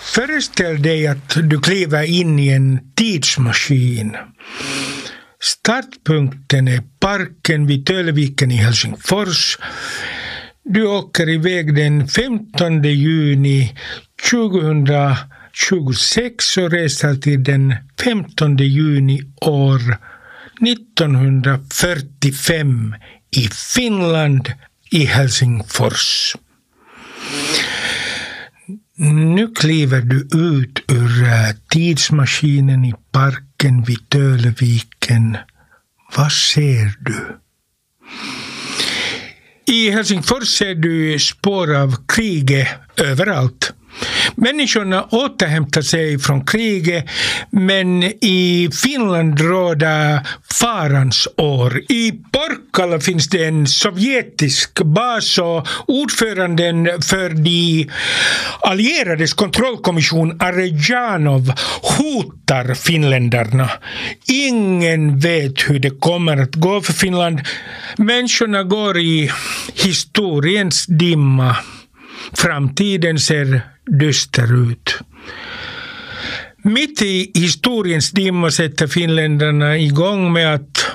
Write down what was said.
Föreställ dig att du kliver in i en tidsmaskin. Startpunkten är parken vid Tölviken i Helsingfors. Du åker iväg den 15 juni 2026 och reser till den 15 juni år 1945 i Finland i Helsingfors. Nu kliver du ut ur tidsmaskinen i parken vid Tölviken. Vad ser du? I Helsingfors ser du spår av kriget överallt. Människorna återhämtar sig från kriget, men i Finland råder farans år. I Porkkala finns det en sovjetisk bas och ordföranden för de allierades kontrollkommission Arejanov hotar finländarna. Ingen vet hur det kommer att gå för Finland. Människorna går i historiens dimma. Framtiden ser dyster ut. Mitt i historiens dimma sätter finländarna igång med att